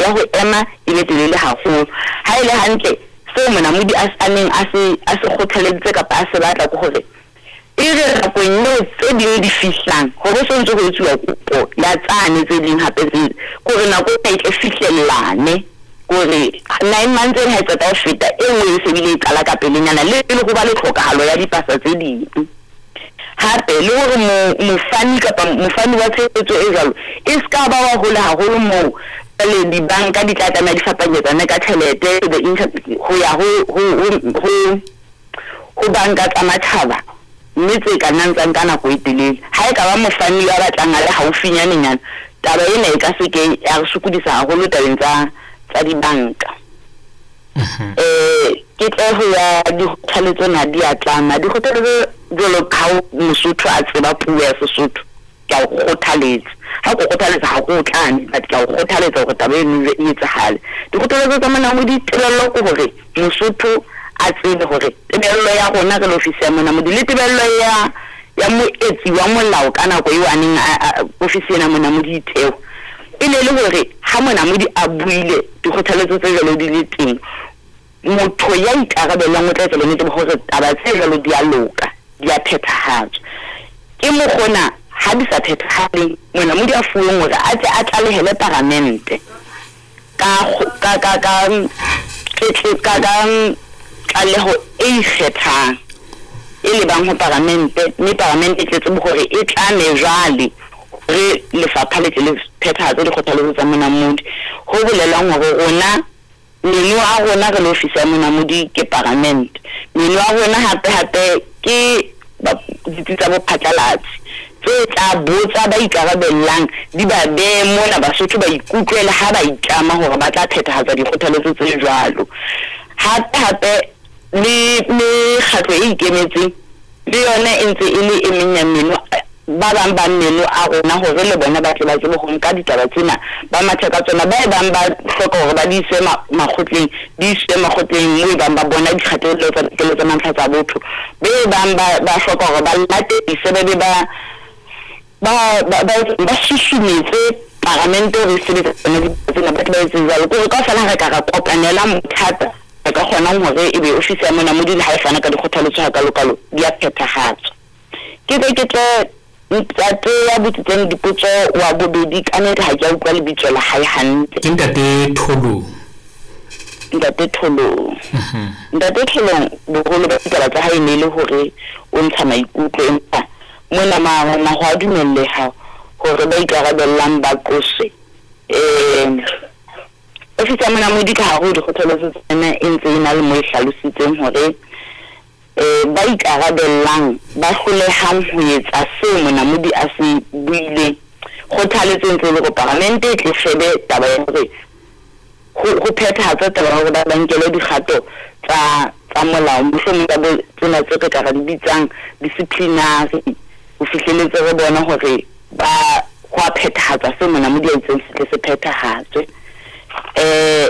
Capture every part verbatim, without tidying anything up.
ya ho ema e be telele haholo ha ile hantle se monamodi a saneng a se a se khothaleditse ka pa se batla go gore e re rapong no tse di di fihlang go go sontse go etsuwa kopo ya tsane tse ding hape tse gore nako e tle fihlellane gore nine months e ha tsa feta e nngwe se bile kala ka pelenyana le le go ba le tlhokahalo ya dipasa tse ding hape le gore mo mofani kapa mofani wa tshegetso e jalo e ska ba wa hola haholo mo le di banka di tla tana di fapanyetsana ka tšhelete the interest ho ya ho ho ho banka tsa matšhaba mme tse ka nang tsa kana go itelele ha e ka ba mofani wa batlang a le haufinyane nyana taba ena e ka se ke ya re sukudisa haholo tabeng tsa tsa di banka eh ke tla ho ya di hotlhaletso na di atlama di hotlhaletso jolo ka mosotho a tseba puo ya Sesotho ka go hotlhaletsa ha go hotlhaletsa ha go tlane but ka go hotlhaletsa go taba eno e etsagale di hotlhaletso tsa mona mo di tirelo go gore mosotho a tsebe gore tebello ya gona re ofisi ya mona mo di le tebello ya ya moetsi wa molao kana go iwaneng ofisi ena mona mo di teo ile le gore ha mona mo di a buile di hotlhaletso tse jalo di le teng motho ya ikarabelang o tla tsela nete gore taba tse jalo di a loka di a phethahatswa ke mo gona ha di sa phethahale mona mo di a fuweng gore a tse a tlalehele parlamente ka ka ka ka ke ka ka tlaleho e ikgethang e le bang ho parlamente ni parlamente tletse bo gore e tlame jwale re le fapha le le phethahatso di kgothalletso tsa mona modi ho bolelang hore rona meno a rona re le ofisi ya mona modi ke parlamente meno a rona hape hape ke ditsi tsa bophatlalatsi tse tla botsa ba ikarabellang di ba be mona Basotho ba ikutlwela ha ba itlama hore ba tla phethahatsa di kgothalletso tse jwalo hape hape le le khatlo e ikemetseng le yona e ntse e le e menya meno ba bang ba meno a rona hore le bona ba tle ba tsebe go nka ditaba tsena ba matheka tsona ba bang ba hloka hore ba di se makgotleng di se makgotleng mo bang ba bona dikgatelelo tsa dikelo tsa mantlha tsa botho be bang ba ba hloka hore ba late disebebe ba ba ba ba shishimetse parlamente re sebetsa tsena di tsena ba tla etsa jalo gore ka fela re ka ra kopanela mothata ka gona hore e be ofisi ya mona mo di le ha e fana ka dikgothaletso ha kalokalo di a phethahatswa ke be ke tla ntate ya botsitseng dipotso wa bobedi ka nnete ha ke a utlwa lebitso la hae hantle ke ntate Tholo ntate Tholo ntate Tholo bogolo ba ditaba tsa hae ne le hore o ntsha maikutlo empa mona ma ma ho a dumelleha hore ba ikarabellang ba qose eh ofisi ya mona mo di ka haro di kgothaletso tsena e ntse ina le mo e hlalositseng hore eh ba ikarabellang ba hlolehang ho etsa se mona mo di a se buile kgothaletseng tse le go parlamente ke shebe taba ya hore ho phethahatsa taba ya hore ba bankele dikgato tsa tsa molao mohlomong ba tsena tse ka ra di bitsang disciplinary ho fihleletse re bona hore ba go phethahatsa se mona mo di a itseng se se phethahatswe eh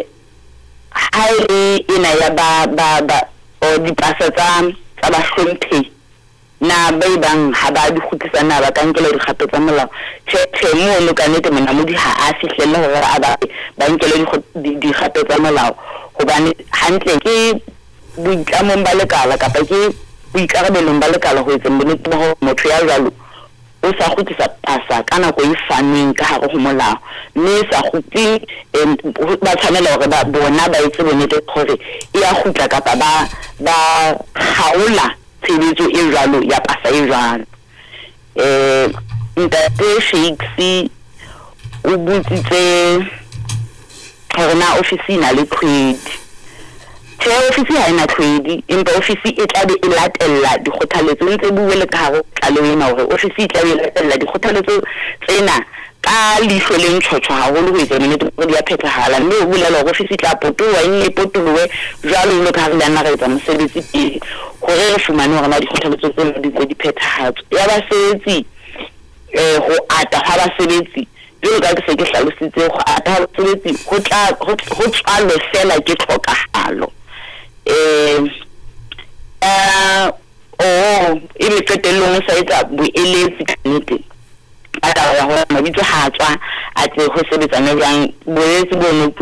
hai ina ya ba ba ba o di pasa tsa tsa ba hlomphe na ba bang ha ba di khutisana ba ka nkela di kgato tsa molao tshetse mo mo ka nete mona mo di ha a fihlella hore a ba ba nkela di di kgato tsa molao hobane hantle ke boitlamong ba lekala kapa ke boikarabelong ba lekala ho etsa bonnete ba hore motho ya jalo o sa khutisa pasa kana go ifaneng ka hare ho molao mme sa khuti ba tshwanela hore ba bona ba itse bonnete hore e ya khutla kapa ba ba haola tshebetso e jalo ya pasa e jalo eh ntate Shakespeare o butsitse hore na ofisi na le kgwedi tse ofisi ha ina kgwedi empa ofisi e tla be e latella di kgothaletso ntse buwe le ka hare tlalewena hore ofisi e tla be e latella di kgothaletso tsena ka lihlo le ntshotshwa haholo ho etsa nnete hore di a phethahala mme o bulela hore ofisi tla potowa e potolowe jwalo le ka re lana re etsa mosebetsi pele hore re fumane hore na di kgothaletso tsena di tse di phethahatswa ya basebetsi eh ho ata ha basebetsi le ka ke se ke hlalositse go ata ha basebetsi ho tla ho tswalo fela ke tlhokahalo eh uh oh e le qetellong sa etsa boeletsi ka nnete ba tla ya ho mabitso ha tswa a tse ho sebetsana jang boeletsi bono